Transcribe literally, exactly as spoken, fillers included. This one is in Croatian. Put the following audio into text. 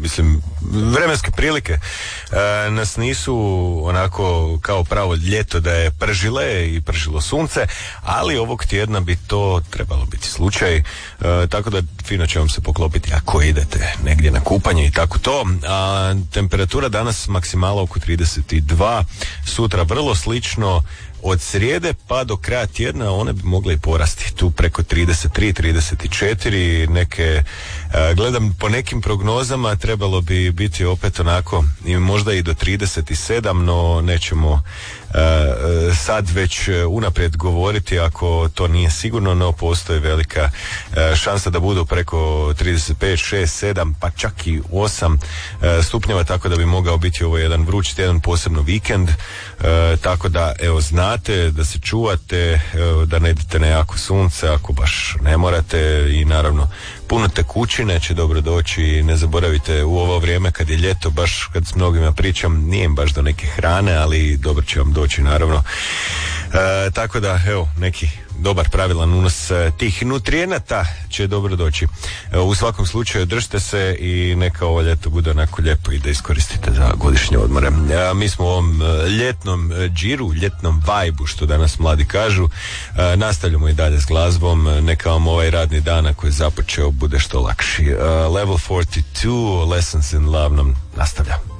mislim, vremenske prilike e, nas nisu onako kao pravo ljeto da je pržile i pržilo sunce, ali ovog tjedna bi to trebalo biti slučaj, e, tako da fino će vam se poklopiti ako idete negdje na kupanje i tako to. A temperatura danas maksimala oko trideset dva, sutra vrlo slično. Od srijede pa do kraja tjedna one bi mogle i porasti tu preko trideset tri, trideset četiri, neke, gledam po nekim prognozama trebalo bi biti opet onako i možda i do trideset sedam, no nećemo sad već unaprijed govoriti ako to nije sigurno, no postoji velika šansa da budu preko trideset pet, šest, sedam pa čak i osam stupnjeva, tako da bi mogao biti ovo jedan vruć tjedan, posebno vikend, tako da evo znate da se čuvate, da ne idete na jako sunce ako baš ne morate i naravno puno tekućine će dobro doći i ne zaboravite u ovo vrijeme kad je ljeto, baš kad s mnogima pričam, nije im baš do neke hrane, ali dobro će vam doći naravno. E, tako da evo neki dobar pravilan unos e, tih nutrijenata će dobro doći. E, u svakom slučaju držite se i neka ovo ljeto bude onako lijepo i da iskoristite za godišnje odmore. E, mi smo u ovom e, ljetnom e, džiru, ljetnom vajbu što danas mladi kažu, e, nastavljamo i dalje s glazbom, neka vam ovaj radni dan koji je započeo bude što lakši. E, Level četrdeset dva, Lessons in Love nam nastavlja.